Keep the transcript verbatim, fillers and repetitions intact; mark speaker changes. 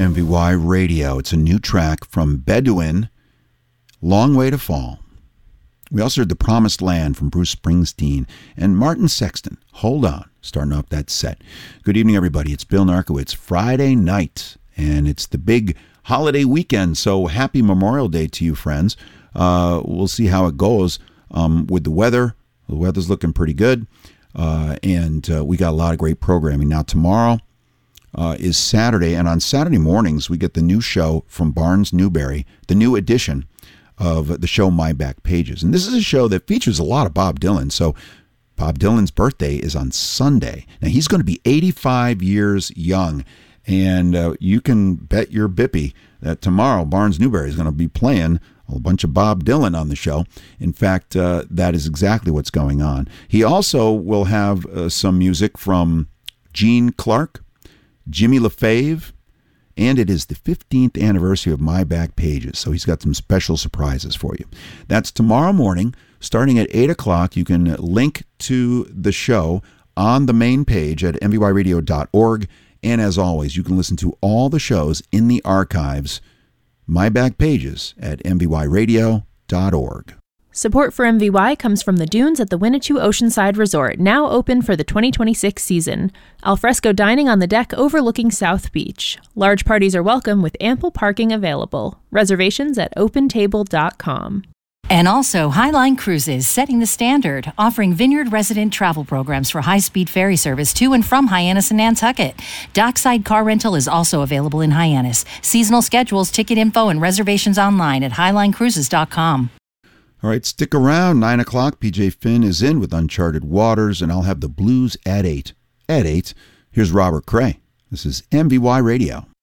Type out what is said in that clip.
Speaker 1: M V Y Radio. It's a new track from Bedouin, Long Way to Fall. We also heard The Promised Land from Bruce Springsteen and Martin Sexton. Hold on, starting off that set. Good evening, everybody. It's Bill Narkowitz. Friday night, and it's the big holiday weekend, so happy Memorial Day to you, friends. Uh, we'll see how it goes um, with the weather. The weather's looking pretty good, uh, and uh, we got a lot of great programming. Now, tomorrow uh, is Saturday, and on Saturday mornings, we get the new show from Barnes Newberry, the new edition of the show My Back Pages. And this is a show that features a lot of Bob Dylan. So Bob Dylan's birthday is on Sunday. Now, he's going to be eighty-five years young, and uh, you can bet your bippy that tomorrow Barnes Newberry is going to be playing a bunch of Bob Dylan on the show. In fact, uh, that is exactly what's going on. He also will have uh, some music from Gene Clark, Jimmy LaFave, and it is the fifteenth anniversary of My Back Pages, so he's got some special surprises for you. That's tomorrow morning, starting at eight o'clock. You can link to the show on the main page at m v y radio dot org, and as always, you can listen to all the shows in the archives, My Back Pages, at m v y radio dot org.
Speaker 2: Support for M V Y comes from the Dunes at the Winnetou Oceanside Resort, now open for the twenty twenty-six season. Alfresco dining on the deck overlooking South Beach. Large parties are welcome with ample parking available. Reservations at open table dot com.
Speaker 3: And also Highline Cruises, setting the standard, offering Vineyard resident travel programs for high-speed ferry service to and from Hyannis and Nantucket. Dockside car rental is also available in Hyannis. Seasonal schedules, ticket info, and reservations online at highline cruises dot com.
Speaker 1: All right, stick around. nine o'clock, P J Finn is in with Uncharted Waters, and I'll have the blues at eight. At eight, here's Robert Cray. This is M V Y Radio.